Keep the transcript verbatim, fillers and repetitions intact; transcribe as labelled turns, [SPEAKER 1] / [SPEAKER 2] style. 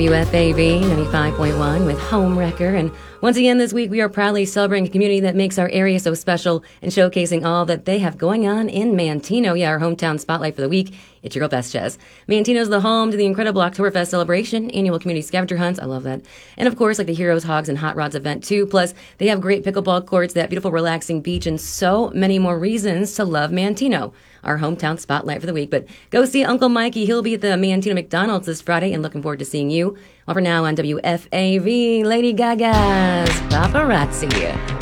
[SPEAKER 1] W F A V ninety-five point one with Homewrecker. And once again this week we are proudly celebrating a community that makes our area so special and showcasing all that they have going on in Manteno. Yeah, our hometown spotlight for the week. It's your girl Best Jez. Manteno's the home to the incredible Oktoberfest celebration, annual community scavenger hunts. I love that. And of course, like the Heroes, Hogs, and Hot Rods event too. Plus, they have great pickleball courts, that beautiful relaxing beach, and so many more reasons to love Manteno. Our hometown spotlight for the week. But go see Uncle Mikey. He'll be at the Manteno McDonald's this Friday and looking forward to seeing you. Well, for now on W F A V, Lady Gaga's Paparazzi.